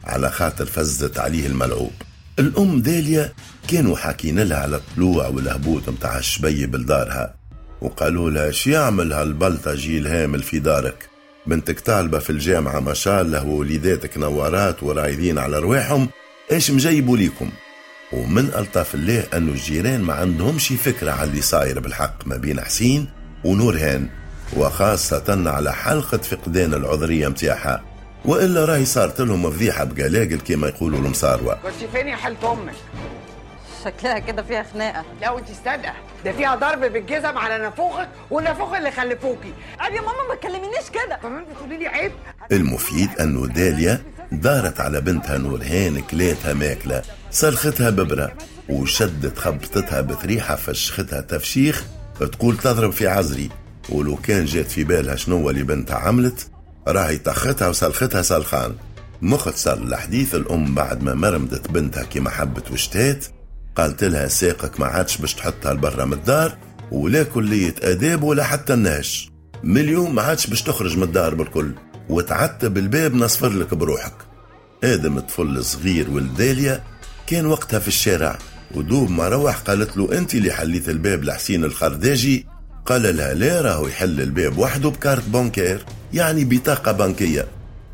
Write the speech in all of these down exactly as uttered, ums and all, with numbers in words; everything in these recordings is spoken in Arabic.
على خاطر فزت عليه الملعوب. الأم داليا كانوا حاكين لها على الطلوع والهبوط متاع الشبيب لدارها، وقالوا لها شي يعمل هالبلطجي الهامل في دارك؟ بنتك طالبة في الجامعة ما شاء الله، ووليداتك نوارات ورايدين على رواحهم، ايش مجيبوا ليكم؟ ومن ألطف الله أنه الجيران ما عندهمش فكرة على اللي صاير بالحق ما بين حسين ونورهان، وخاصة على حلقة فقدان العذرية متاعها، وإلا راهي صارت لهم فضيحة بقلاقل كما يقولوا المصاروة. كنت فين يا حلت أمك؟ شكلها كده فيها خناقة. لا وانت صادقة، ده فيها ضرب بالجزم على نافوخك والنافوخ اللي خلفوكي. قال يا ماما ما تكلمينيش كده، كمان بتقولي لي عيب. المفيد أنه داليا دارت على بنتها نورهان كلاتها ماكلة، صرختها ببرة وشدت خبطتها بتريحة فشختها تفشيخ تقول تضرب في عزري، ولو كان جات في بالها شنو اللي بنتها عملت راهي طختها وسلختها سلخان. مختصر الحديث، الأم بعد ما مرمدت بنتها كما حبت وشتات قالت لها ساقك ما عادش باش تحطها لبرا من الدار، ولا كلية آداب ولا حتى النهش، من اليوم ما عادش باش تخرج من الدار بالكل، وتعتب الباب نصفر لك بروحك. آدم طفل صغير ولداليا كان وقتها في الشارع، ودوب ما روح قالت له انت اللي حليت الباب لحسين الخرداجي؟ قال لها لا، راهو يحل الباب وحده بكارت بانكير، يعني بطاقة بنكية.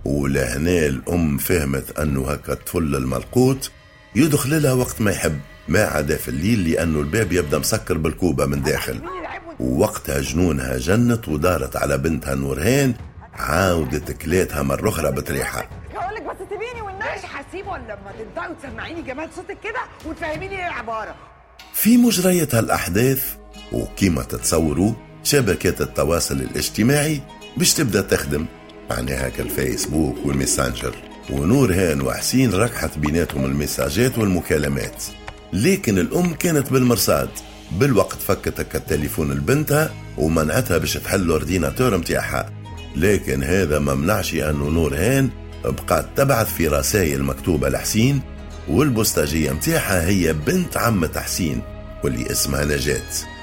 ولهنا الأم فهمت أنه هكا الطفل الملقوط يدخل لها وقت ما يحب، ما عدا في الليل لأنه الباب يبدأ مسكر بالكوبة من داخل. ووقتها جنونها جنت ودارت على بنتها نورهان، عاودت كلاتها مرة أخرى بتريحة. هقولك بس سيبيني والناس. مش هسيبه لما تبدأوا تسمعيني جمال صوتك كده وتفهميني ايه العبارة. في مجريات هالأحداث وكيما تتصوروا شبكات التواصل الاجتماعي باش تبدأ تخدم، معناها كالفيسبوك والميسانجر، ونورهان وحسين ركحت بيناتهم المساجات والمكالمات. لكن الأم كانت بالمرصاد، بالوقت فكتك التليفون لبنتها ومنعتها باش تحل الاورديناتور متاعها. لكن هذا ما منعش أنه نورهان بقات تبعث في رسائل مكتوبة لحسين، والبوستاجية متاعها هي بنت عمة حسين واللي اسمها نجاة،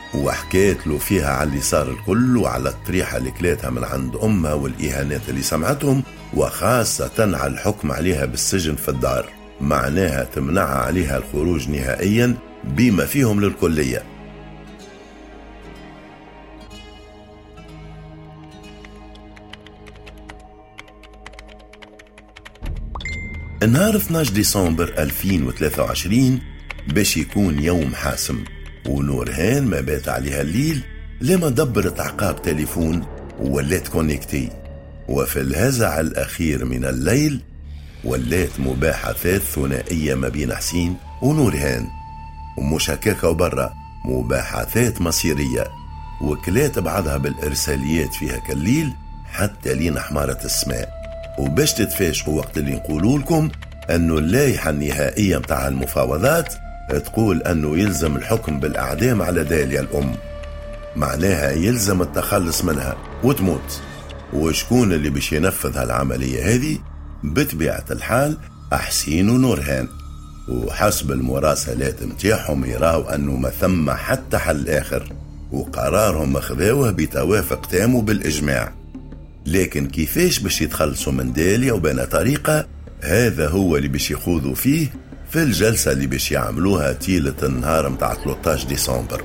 وحكيت له فيها على اللي صار الكل وعلى الطريحة اللي كلاتها من عند أمها والإهانات اللي سمعتهم، وخاصة على الحكم عليها بالسجن في الدار، معناها تمنعها عليها الخروج نهائيا بما فيهم للكلية. نهار اثني عشر ديسمبر ألفين وثلاثة وعشرين باش يكون يوم حاسم، ونورهان ما بات عليها الليل لما دبرت عقاب تليفون وولات كونيكتي. وفي الهزع الأخير من الليل ولات مباحثات ثنائية ما بين حسين ونورهان، ومش هكاكا وبرا، مباحثات مصيرية، وكلات بعضها بالإرساليات فيها كالليل حتى لين حمارة السماء. وباش تتفاشقوا وقت اللي نقولوا لكم أنه اللائحة النهائية متاع المفاوضات تقول أنه يلزم الحكم بالأعدام على داليا الأم، معناها يلزم التخلص منها وتموت. وشكون اللي باش ينفذ هالعملية هذه؟ بطبيعة الحال حسين ونورهان، وحسب المراسلات متاعهم يراو أنه ما ثم حتى حل آخر، وقرارهم مخذوه بتوافق تام بالإجماع. لكن كيفاش باش يتخلصوا من داليا وبين طريقة، هذا هو اللي باش يخوضوا فيه في الجلسة اللي باش يعملوها تيلة النهار متاع ثلاثة عشر ديسمبر.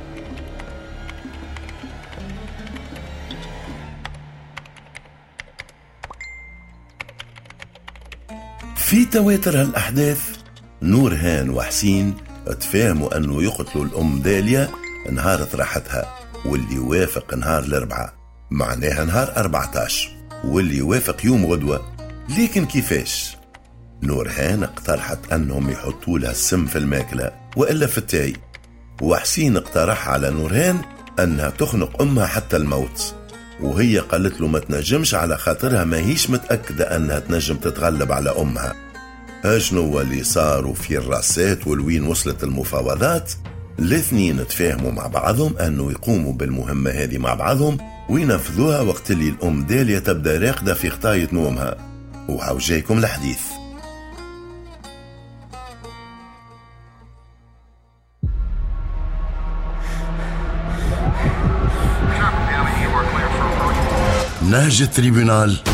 في تواتر هالأحداث نورهان وحسين تفاهموا أنه يقتلوا الأم داليا نهار راحتها، واللي يوافق نهار الأربعاء، معناها نهار أربعة عشر، واللي يوافق يوم غدوة. لكن كيفاش؟ نورهان اقترحت أنهم يحطوا لها السم في الماكلة وإلا في التاي، وحسين اقترح على نورهان أنها تخنق أمها حتى الموت، وهي قالت له ما تنجمش على خاطرها ما هيش متأكدة أنها تنجم تتغلب على أمها. هاشنو اللي صاروا في الراسات والوين وصلت المفاوضات؟ الاثنين تفاهموا مع بعضهم أنه يقوموا بالمهمة هذه مع بعضهم وينفذوها وقت اللي الأم داليا تبدأ راقدة في خطاية نومها. وهاو جايكم الحديث. نهج التريبونال